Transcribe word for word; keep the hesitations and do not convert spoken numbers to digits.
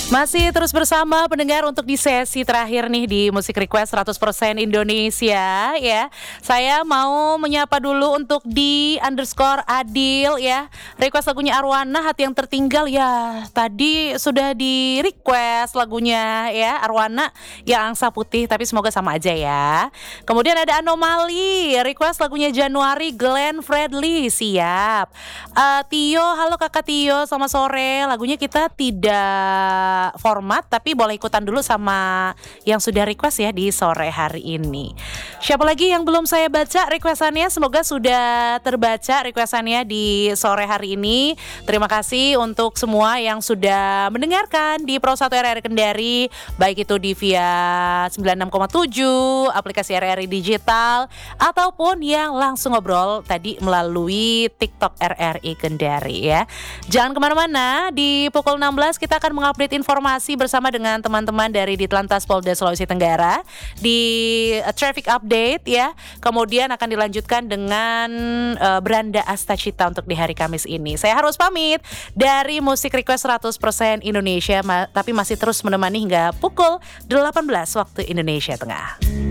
Masih terus bersama pendengar untuk di sesi terakhir nih di Musik Request seratus persen Indonesia ya. Saya mau menyapa dulu untuk di underscore Adil ya. Request lagunya Arwana, Hati Yang Tertinggal ya. Tadi sudah di request lagunya ya Arwana yang angsa putih, tapi semoga sama aja ya. Kemudian ada Anomali, request lagunya Januari, Glenn Fredly, siap. uh, Tio, halo kakak Tio, selamat sore. Lagunya kita tidak format tapi boleh ikutan dulu sama yang sudah request ya di sore hari ini. Siapa lagi yang belum saya baca requestannya? Semoga sudah terbaca requestannya di sore hari ini. Terima kasih untuk semua yang sudah mendengarkan di Pro satu R R I Kendari, baik itu di via sembilan puluh enam koma tujuh aplikasi R R I Digital ataupun yang langsung ngobrol tadi melalui TikTok R R I Kendari ya. Jangan kemana-mana, di pukul enam belas kita akan mengupdate informasi informasi bersama dengan teman-teman dari Ditlantas Polda Sulawesi Tenggara di uh, traffic update ya. Kemudian akan dilanjutkan dengan uh, Beranda Astacita untuk di hari Kamis ini. Saya harus pamit dari Musik Request seratus persen Indonesia, ma- tapi masih terus menemani hingga pukul delapan belas waktu Indonesia Tengah.